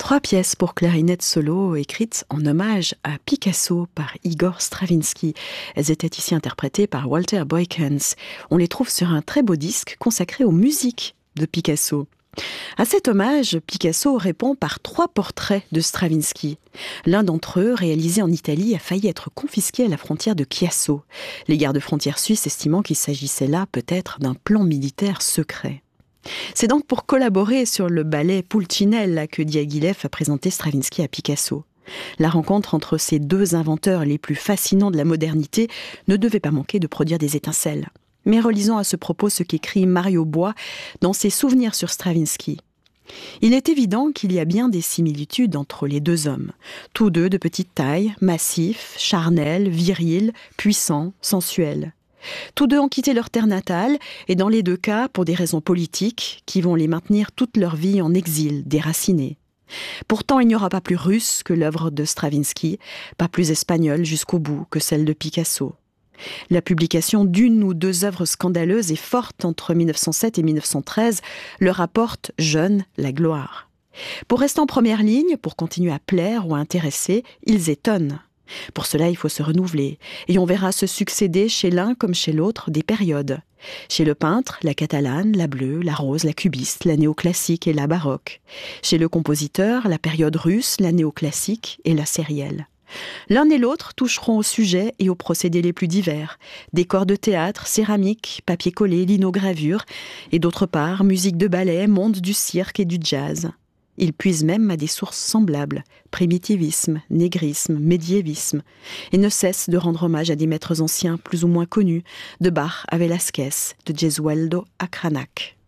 3 pièces pour clarinette solo écrites en hommage à Picasso par Igor Stravinsky. Elles étaient ici interprétées par Walter Boykins. On les trouve sur un très beau disque consacré aux musiques de Picasso. À cet hommage, Picasso répond par 3 portraits de Stravinsky. L'un d'entre eux, réalisé en Italie, a failli être confisqué à la frontière de Chiasso, les gardes-frontières suisses estimant qu'il s'agissait là peut-être d'un plan militaire secret. C'est donc pour collaborer sur le ballet Pulcinella que Diaghilev a présenté Stravinsky à Picasso. La rencontre entre ces 2 inventeurs les plus fascinants de la modernité ne devait pas manquer de produire des étincelles. Mais relisons à ce propos ce qu'écrit Mario Bois dans ses souvenirs sur Stravinsky. Il est évident qu'il y a bien des similitudes entre les 2 hommes, tous 2 de petite taille, massifs, charnels, virils, puissants, sensuels. Tous 2 ont quitté leur terre natale, et dans les 2 cas, pour des raisons politiques, qui vont les maintenir toute leur vie en exil, déracinés. Pourtant, il n'y aura pas plus russe que l'œuvre de Stravinsky, pas plus espagnole jusqu'au bout que celle de Picasso. La publication d'1 ou 2 œuvres scandaleuses et fortes entre 1907 et 1913 leur apporte, jeunes, la gloire. Pour rester en première ligne, pour continuer à plaire ou à intéresser, ils étonnent. Pour cela, il faut se renouveler, et on verra se succéder chez l'un comme chez l'autre des périodes. Chez le peintre, la catalane, la bleue, la rose, la cubiste, la néoclassique et la baroque. Chez le compositeur, la période russe, la néoclassique et la sérielle. L'un et l'autre toucheront au sujet et aux procédés les plus divers, décors de théâtre, céramique, papier collé, linogravure, et d'autre part, musique de ballet, monde du cirque et du jazz. Ils puisent même à des sources semblables, primitivisme, négrisme, médiévisme, et ne cessent de rendre hommage à des maîtres anciens plus ou moins connus, de Bach à Velázquez, de Gesualdo à Cranach.